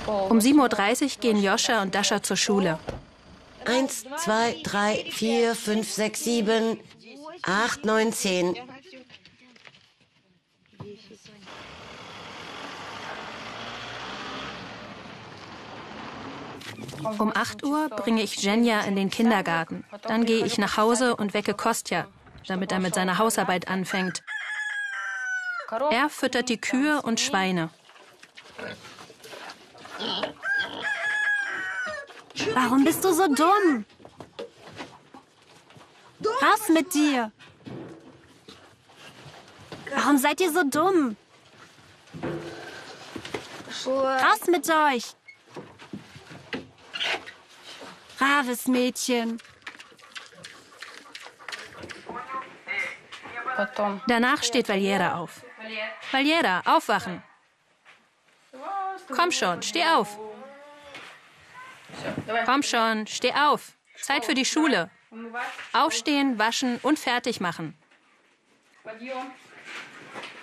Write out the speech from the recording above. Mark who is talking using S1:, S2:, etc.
S1: Um 7:30 Uhr gehen Joscha und Dascha zur Schule.
S2: 1, 2, 3, 4, 5, 6, 7, 8, 9, 10.
S1: Um 8 Uhr bringe ich Zhenja in den Kindergarten. Dann gehe ich nach Hause und wecke Kostja, damit er mit seiner Hausarbeit anfängt. Er füttert die Kühe und Schweine.
S3: Warum bist du so dumm? Raus mit dir! Warum seid ihr so dumm? Raus mit euch! Braves Mädchen.
S1: Danach steht Valjera auf. Valjera, aufwachen. Komm schon, steh auf. Komm schon, steh auf. Zeit für die Schule. Aufstehen, waschen und fertig machen.